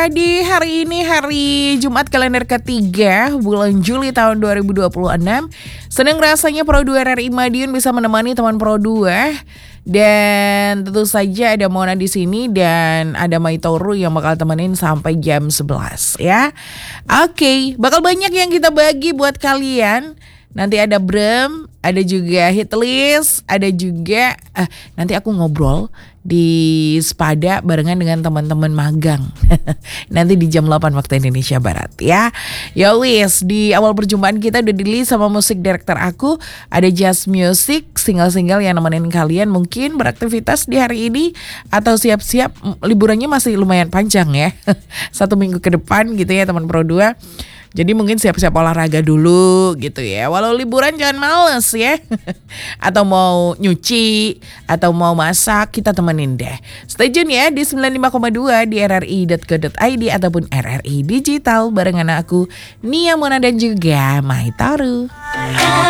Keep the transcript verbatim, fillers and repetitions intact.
ya, di hari ini hari Jumat kalender ketiga bulan Juli tahun dua ribu dua puluh enam. Senang rasanya Pro dua R R I Madiun bisa menemani teman Pro dua. Dan tentu saja ada Mona di sini dan ada Maitoru yang bakal temenin sampai jam sebelas ya. Oke, bakal banyak yang kita bagi buat kalian. Nanti ada Brem, ada juga hit list, ada juga eh, nanti aku ngobrol di Spada barengan dengan teman-teman magang. Nanti di jam delapan waktu Indonesia Barat ya. Ya wis, di awal perjumpaan kita udah di sama musik director aku, ada jazz music, single-single yang nemenin kalian mungkin beraktivitas di hari ini atau siap-siap liburannya masih lumayan panjang ya. Satu minggu ke depan gitu ya teman Pro dua. Jadi mungkin siap-siap olahraga dulu gitu ya. Walau liburan jangan males ya. Atau mau nyuci, atau mau masak, kita temenin deh. Stay tune ya di sembilan puluh lima koma dua di r r i dot co dot i d ataupun R R I Digital barengan aku Nia Mona dan juga Maitoru.